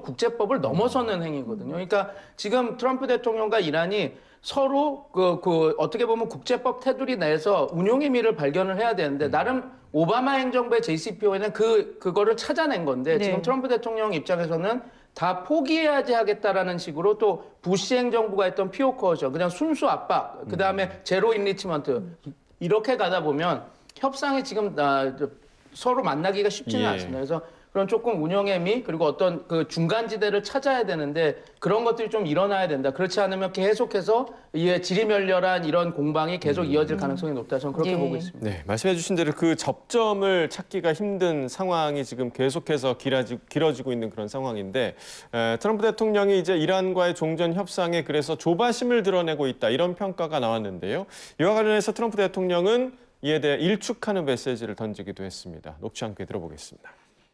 국제법을 넘어서는 행위거든요. 그러니까 지금 트럼프 대통령과 이란이 서로 어떻게 보면 국제법 테두리 내에서 운용의 미를 발견을 해야 되는데 나름 오바마 행정부의 JCPOA는 그거를 찾아낸 건데 지금 트럼프 대통령 입장에서는 다 포기해야지 하겠다라는 식으로 또 부시 행정부가 했던 피오 커전 그냥 순수 압박 그다음에 제로 인리치먼트 이렇게 가다 보면 협상이 지금 서로 만나기가 쉽지는 않습니다. 그래서 그런 조금 운영의 미 그리고 어떤 그 중간지대를 찾아야 되는데 그런 것들이 좀 일어나야 된다. 그렇지 않으면 계속해서 이 지리멸렬한 이런 공방이 계속 이어질 가능성이 높다. 저는 그렇게 보고 있습니다. 네, 말씀해 주신 대로 그 접점을 찾기가 힘든 상황이 지금 계속해서 길어지고 있는 그런 상황인데 트럼프 대통령이 이제 이란과의 종전 협상에 그래서 조바심을 드러내고 있다. 이런 평가가 나왔는데요. 이와 관련해서 트럼프 대통령은 이에 대해 일축하는 메시지를 던지기도 했습니다. 녹취 함께 들어보겠습니다.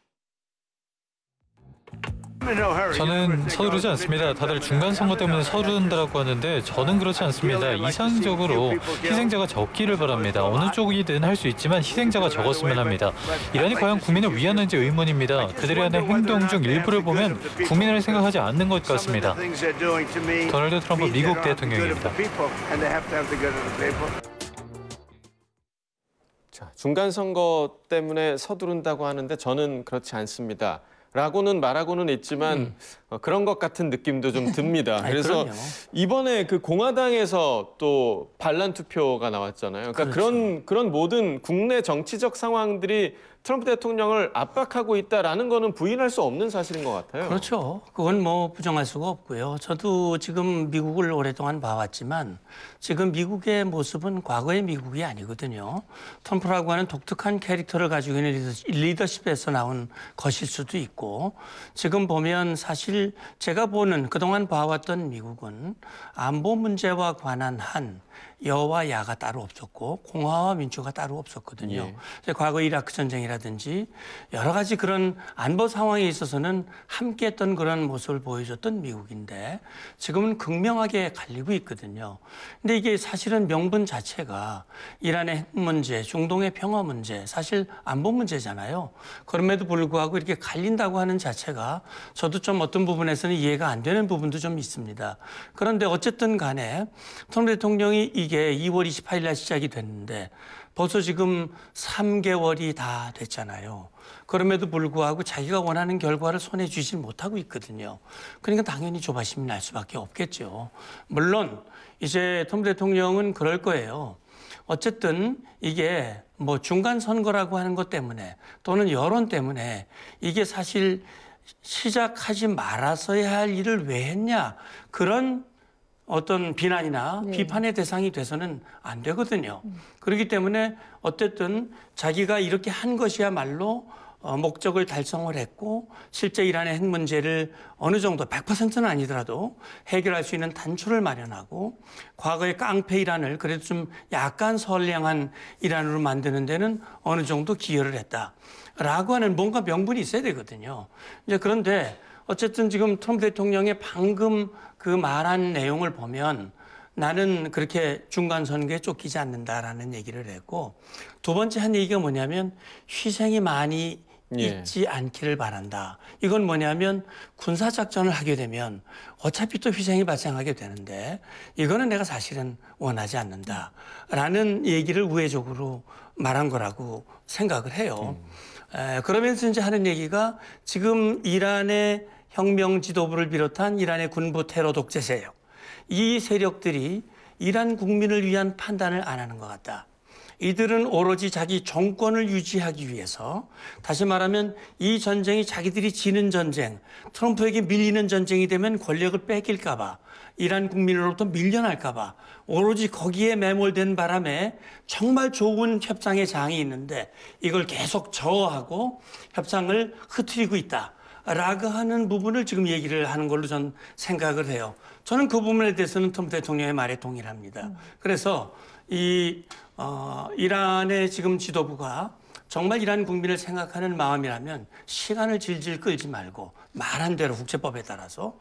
저는 서두르지 않습니다. 다들 중간 선거 때문에 서두른다고 하는데 저는 그렇지 않습니다. 이상적으로 희생자가 적기를 바랍니다. 어느 쪽이든 할 수 있지만 희생자가 적었으면 합니다. 이란이 과연 국민을 위하는지 의문입니다. 그들이 하는 행동 중 일부를 보면 국민을 생각하지 않는 것 같습니다. 도널드 트럼프 미국 대통령입니다. 자, 중간 선거 때문에 서두른다고 하는데 저는 그렇지 않습니다. 라고는 말하고는 있지만 그런 것 같은 느낌도 좀 듭니다. 그래서 이번에 그 공화당에서 또 반란 투표가 나왔잖아요. 그러니까 그런 모든 국내 정치적 상황들이 트럼프 대통령을 압박하고 있다라는 거는 부인할 수 없는 사실인 것 같아요. 그렇죠. 그건 뭐 부정할 수가 없고요. 저도 지금 미국을 오랫동안 봐왔지만 지금 미국의 모습은 과거의 미국이 아니거든요. 트럼프라고 하는 독특한 캐릭터를 가지고 있는 리더십에서 나온 것일 수도 있고 지금 보면 사실 제가 보는 그동안 봐왔던 미국은 안보 문제와 관한 한 여와 야가 따로 없었고 공화와 민주가 따로 없었거든요. 과거 이라크 전쟁이라든지 여러 가지 그런 안보 상황에 있어서는 함께했던 그런 모습을 보여줬던 미국인데 지금은 극명하게 갈리고 있거든요. 근데 이게 사실은 명분 자체가 이란의 핵 문제, 중동의 평화 문제, 사실 안보 문제잖아요. 그럼에도 불구하고 이렇게 갈린다고 하는 자체가 저도 좀 어떤 부분에서는 이해가 안 되는 부분도 좀 있습니다. 그런데 어쨌든 간에 트럼프 대통령이 이게 2월 28일 날 시작이 됐는데 벌써 지금 3개월이 다 됐잖아요. 그럼에도 불구하고 자기가 원하는 결과를 손에 쥐지 못하고 있거든요. 그러니까 당연히 조바심이 날 수밖에 없겠죠. 물론 이제 트럼프 대통령은 그럴 거예요. 어쨌든 이게 뭐 중간 선거라고 하는 것 때문에 또는 여론 때문에 이게 사실 시작하지 말았어야 할 일을 왜 했냐 그런 어떤 비난이나 비판의 대상이 돼서는 안 되거든요. 그렇기 때문에 어쨌든 자기가 이렇게 한 것이야말로 목적을 달성을 했고 실제 이란의 핵 문제를 어느 정도 100%는 아니더라도 해결할 수 있는 단초를 마련하고 과거의 깡패 이란을 그래도 좀 약간 선량한 이란으로 만드는 데는 어느 정도 기여를 했다라고 하는 뭔가 명분이 있어야 되거든요. 이제 그런데 어쨌든 지금 트럼프 대통령의 방금 그 말한 내용을 보면 나는 그렇게 중간 선거에 쫓기지 않는다라는 얘기를 했고 두 번째 한 얘기가 뭐냐면 희생이 많이 있지 않기를 바란다. 이건 뭐냐면 군사작전을 하게 되면 어차피 또 희생이 발생하게 되는데 이거는 내가 사실은 원하지 않는다라는 얘기를 우회적으로 말한 거라고 생각을 해요. 그러면서 이제 하는 얘기가 지금 이란의 혁명 지도부를 비롯한 이란의 군부 테러 독재 세력, 이 세력들이 이란 국민을 위한 판단을 안 하는 것 같다. 이들은 오로지 자기 정권을 유지하기 위해서 다시 말하면 이 전쟁이 자기들이 지는 전쟁, 트럼프에게 밀리는 전쟁이 되면 권력을 뺏길까 봐, 이란 국민으로부터 밀려날까 봐 오로지 거기에 매몰된 바람에 정말 좋은 협상의 장이 있는데 이걸 계속 저어하고 협상을 흐트리고 있다. 라고 하는 부분을 지금 얘기를 하는 걸로 전 생각을 해요. 저는 그 부분에 대해서는 트럼프 대통령의 말에 동의를 합니다. 그래서 이란의 지금 지도부가 정말 이란 국민을 생각하는 마음이라면 시간을 질질 끌지 말고 말한 대로 국제법에 따라서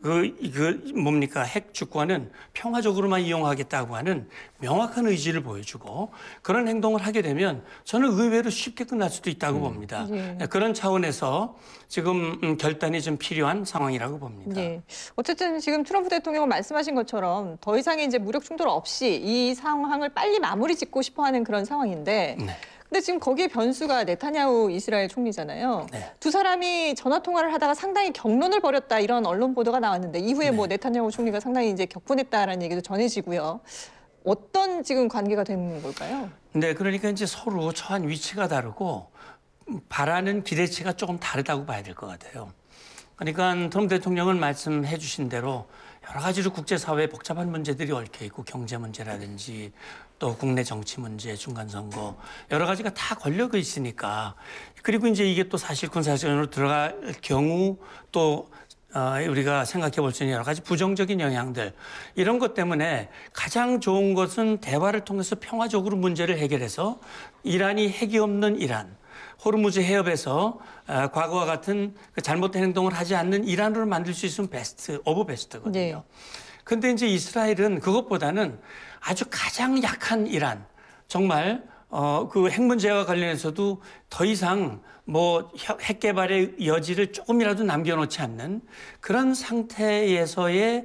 뭡니까 핵 주권은 평화적으로만 이용하겠다고 하는 명확한 의지를 보여주고 그런 행동을 하게 되면 저는 의외로 쉽게 끝날 수도 있다고 봅니다. 예. 그런 차원에서 지금 결단이 좀 필요한 상황이라고 봅니다. 예. 어쨌든 지금 트럼프 대통령은 말씀하신 것처럼 더 이상의 이제 무력 충돌 없이 이 상황을 빨리 마무리 짓고 싶어하는 그런 상황인데. 네. 근데 지금 거기에 변수가 네타냐후 이스라엘 총리잖아요. 네. 두 사람이 전화 통화를 하다가 상당히 격론을 벌였다 이런 언론 보도가 나왔는데 이후에 뭐 네타냐후 총리가 상당히 이제 격분했다라는 얘기도 전해지고요. 어떤 지금 관계가 되는 걸까요? 네, 그러니까 이제 서로 처한 위치가 다르고 바라는 기대치가 조금 다르다고 봐야 될 것 같아요. 그러니까 트럼프 대통령은 말씀해 주신 대로 여러 가지로 국제사회에 복잡한 문제들이 얽혀 있고 경제 문제라든지 또 국내 정치 문제, 중간선거 여러 가지가 다 걸려 있으니까 그리고 이제 이게 또 사실 군사전으로 들어갈 경우 또 우리가 생각해 볼 수 있는 여러 가지 부정적인 영향들 이런 것 때문에 가장 좋은 것은 대화를 통해서 평화적으로 문제를 해결해서 이란이 핵이 없는 이란 호르무즈 해협에서 과거와 같은 그 잘못된 행동을 하지 않는 이란으로 만들 수 있으면 베스트 오브 베스트거든요. 네. 그런데 이제 이스라엘은 그것보다는 아주 가장 약한 이란 정말 그 핵 문제와 관련해서도 더 이상 뭐 핵 개발의 여지를 조금이라도 남겨놓지 않는 그런 상태에서의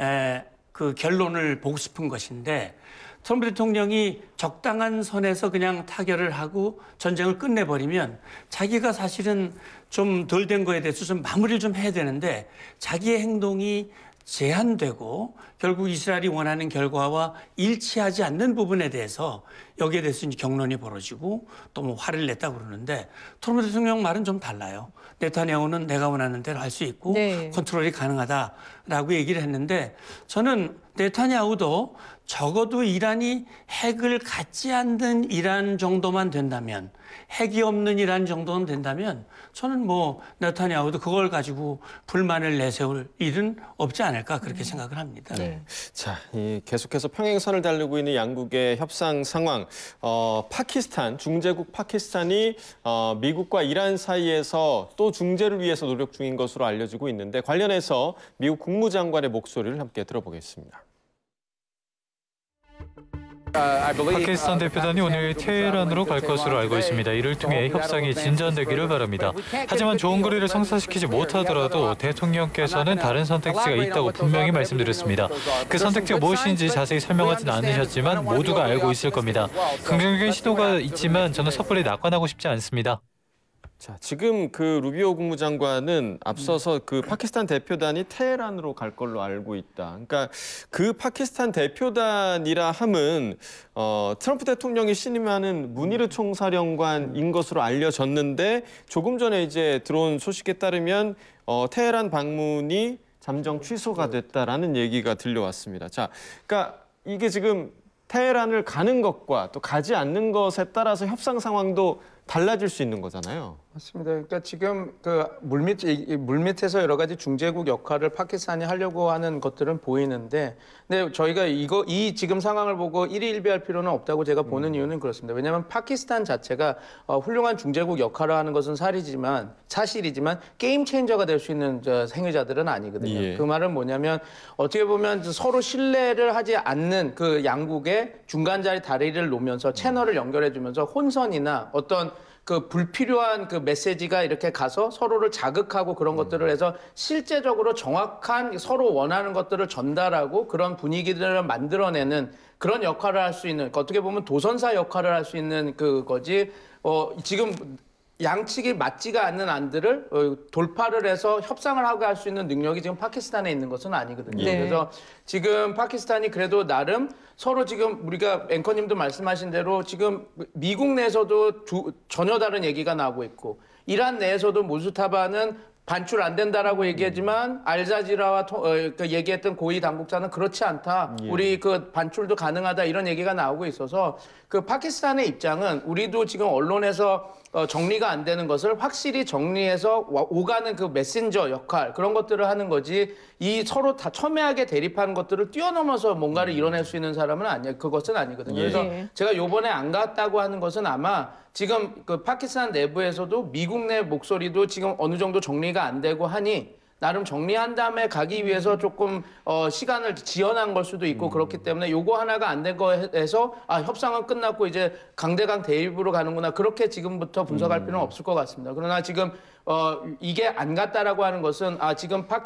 그 결론을 보고 싶은 것인데 트럼프 대통령이 적당한 선에서 그냥 타결을 하고 전쟁을 끝내버리면 자기가 사실은 좀 덜 된 거에 대해서 좀 마무리를 좀 해야 되는데 자기의 행동이 제한되고 결국 이스라엘이 원하는 결과와 일치하지 않는 부분에 대해서 여기에 대해서 이제 격론이 벌어지고 또 뭐 화를 냈다고 그러는데 트럼프 대통령 말은 좀 달라요. 네타냐후는 내가 원하는 대로 할 수 있고 네. 컨트롤이 가능하다라고 얘기를 했는데 저는 네타냐후도 적어도 이란이 핵을 갖지 않는 이란 정도만 된다면 핵이 없는 이란 정도는 된다면 저는 뭐 네타냐후도 그걸 가지고 불만을 내세울 일은 없지 않을까 그렇게 생각을 합니다. 네. 자, 계속해서 평행선을 달리고 있는 양국의 협상 상황. 파키스탄, 중재국 파키스탄이 미국과 이란 사이에서 또 중재를 위해서 노력 중인 것으로 알려지고 있는데 관련해서 미국 국무장관의 목소리를 함께 들어보겠습니다. 파키스탄 대표단이 오늘 테헤란으로 갈 것으로 알고 있습니다. 이를 통해 협상이 진전되기를 바랍니다. 하지만 좋은 거리를 성사시키지 못하더라도 대통령께서는 다른 선택지가 있다고 분명히 말씀드렸습니다. 그 선택지가 무엇인지 자세히 설명하진 않으셨지만 모두가 알고 있을 겁니다. 긍정적인 시도가 있지만 저는 섣불리 낙관하고 싶지 않습니다. 자, 지금 그 루비오 국무장관은 앞서서 그 파키스탄 대표단이 테헤란으로 갈 걸로 알고 있다. 그러니까 그 파키스탄 대표단이라 함은 트럼프 대통령이 신임하는 무니르 총사령관인 것으로 알려졌는데 조금 전에 이제 들어온 소식에 따르면 테헤란 방문이 잠정 취소가 됐다라는 얘기가 들려왔습니다. 자, 그러니까 이게 지금 테헤란을 가는 것과 또 가지 않는 것에 따라서 협상 상황도 달라질 수 있는 거잖아요. 맞습니다. 그러니까 지금 그 물밑에서 여러 가지 중재국 역할을 파키스탄이 하려고 하는 것들은 보이는데, 근데 저희가 이 지금 상황을 보고 일희일비할 필요는 없다고 제가 보는 이유는 그렇습니다. 왜냐하면 파키스탄 자체가 훌륭한 중재국 역할을 하는 것은 사실이지만 게임 체인저가 될 수 있는 행위자들은 아니거든요. 예. 그 말은 뭐냐면 어떻게 보면 서로 신뢰를 하지 않는 그 양국의 중간자리 다리를 놓으면서 채널을 연결해주면서 혼선이나 어떤 그 불필요한 그 메시지가 이렇게 가서 서로를 자극하고 그런 것들을 해서 실제적으로 정확한 서로 원하는 것들을 전달하고 그런 분위기들을 만들어내는 그런 역할을 할 수 있는, 어떻게 보면 도선사 역할을 할 수 있는 그거지. 지금 양측이 맞지가 않는 안들을 돌파를 해서 협상을 하고 할 수 있는 능력이 지금 파키스탄에 있는 것은 아니거든요. 네. 그래서 지금 파키스탄이 그래도 나름 서로 지금 우리가 앵커님도 말씀하신 대로 지금 미국 내에서도 전혀 다른 얘기가 나오고 있고 이란 내에서도 모스타바는 반출 안 된다라고 얘기하지만 알자지라와 얘기했던 고위 당국자는 그렇지 않다. 우리 그 반출도 가능하다 이런 얘기가 나오고 있어서 그 파키스탄의 입장은 우리도 지금 언론에서 정리가 안 되는 것을 확실히 정리해서 오가는 그 메신저 역할 그런 것들을 하는 거지 이 서로 다 첨예하게 대립하는 것들을 뛰어넘어서 뭔가를 이뤄낼 수 있는 사람은 아니야. 그것은 아니거든요. 그래서 제가 요번에 안 갔다고 하는 것은 아마 지금 그 파키스탄 내부에서도 미국 내 목소리도 지금 어느 정도 정리가 안 되고 하니 나름 정리한 다음에 가기 위해서 조금 시간을 지연한 걸 수도 있고 그렇기 때문에 요거 하나가 안 된 거에서 아 협상은 끝났고 이제 강대강 대립으로 가는구나 그렇게 지금부터 분석할 필요는 없을 것 같습니다. 그러나 지금 이게 안 갔다라고 하는 것은 지금